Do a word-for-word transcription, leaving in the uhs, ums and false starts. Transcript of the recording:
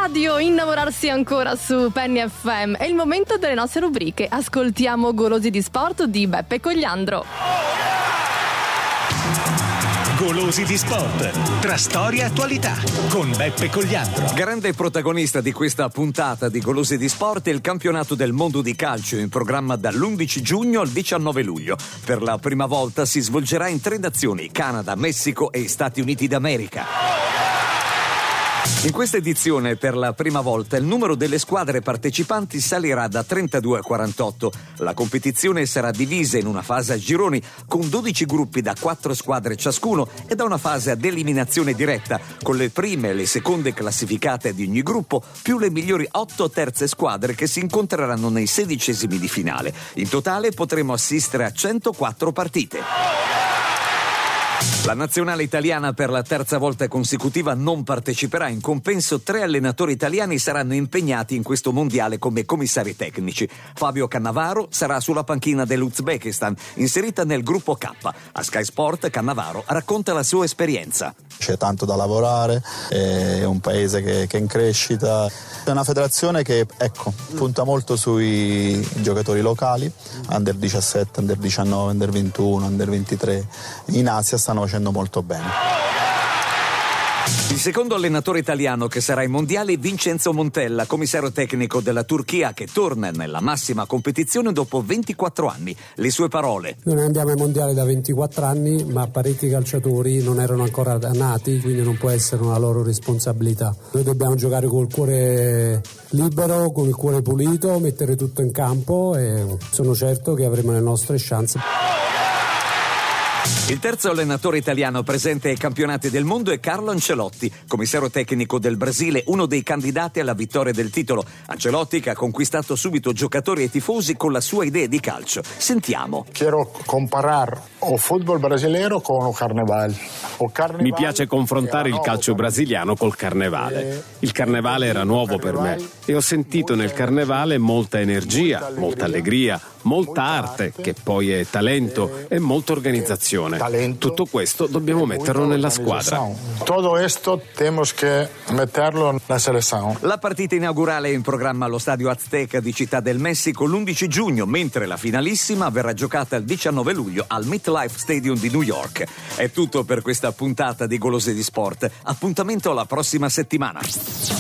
radio, innamorarsi ancora su Penny F M. È il momento delle nostre rubriche. Ascoltiamo Golosi di Sport di Beppe Cogliandro. Golosi di Sport, tra storia e attualità, con Beppe Cogliandro. Grande protagonista di questa puntata di Golosi di Sport è il campionato del mondo di calcio, in programma dall'undici giugno al diciannove luglio. Per la prima volta si svolgerà in tre nazioni: Canada, Messico e Stati Uniti d'America. In questa edizione, per la prima volta, il numero delle squadre partecipanti salirà da trentadue a quarantotto. La competizione sarà divisa in una fase a gironi con dodici gruppi da quattro squadre ciascuno e da una fase ad eliminazione diretta con le prime e le seconde classificate di ogni gruppo più le migliori otto terze squadre che si incontreranno nei sedicesimi di finale. In totale potremo assistere a centoquattro partite. La nazionale italiana per la terza volta consecutiva non parteciperà. In compenso, tre allenatori italiani saranno impegnati in questo mondiale come commissari tecnici. Fabio Cannavaro sarà sulla panchina dell'Uzbekistan, inserita nel gruppo K. A Sky Sport Cannavaro racconta la sua esperienza. C'è tanto da lavorare, è un paese che, che è in crescita, è una federazione che ecco punta molto sui giocatori locali, under diciassette, under diciannove, under ventuno, under ventitré. In Asia stanno facendo molto bene. Il secondo allenatore italiano che sarà ai mondiali è Vincenzo Montella, commissario tecnico della Turchia, che torna nella massima competizione dopo ventiquattro anni. Le sue parole: noi andiamo ai mondiali da ventiquattro anni, ma parecchi calciatori non erano ancora nati, quindi non può essere una loro responsabilità. Noi dobbiamo giocare col cuore libero, con il cuore pulito, mettere tutto in campo e sono certo che avremo le nostre chance. Il terzo allenatore italiano presente ai campionati del mondo è Carlo Ancelotti, commissario tecnico del Brasile, uno dei candidati alla vittoria del titolo. Ancelotti che ha conquistato subito giocatori e tifosi con la sua idea di calcio. Sentiamo. Quiero comparar o football brasileiro con o carnaval. O carnaval. Mi piace confrontare il calcio brasiliano col carnevale. Il carnevale era nuovo per me e ho sentito nel carnevale molta energia, molta allegria, molta arte, che poi è talento e molta organizzazione. Tutto questo dobbiamo metterlo nella squadra. Tutto questo tenemos que meterlo nella selezione. La partita inaugurale è in programma allo Stadio Azteca di Città del Messico l'undici giugno, mentre la finalissima verrà giocata il diciannove luglio al MetLife Stadium di New York. È tutto per questa puntata di Golosi di Sport. Appuntamento alla prossima settimana.